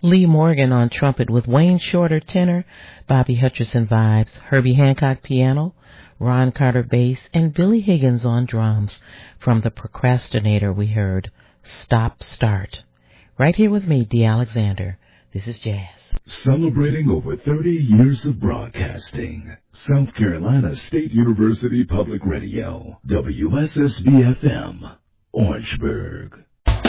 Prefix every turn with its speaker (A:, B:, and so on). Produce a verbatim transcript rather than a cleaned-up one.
A: Lee Morgan on trumpet with Wayne Shorter tenor, Bobby Hutcherson vibes, Herbie Hancock piano, Ron Carter bass, and Billy Higgins on drums. From The Procrastinator we heard Stop Start. Right here with me, Dee Alexander. This is Jazz.
B: Celebrating over thirty years of broadcasting. South Carolina State University Public Radio, W S S B F M, Orangeburg.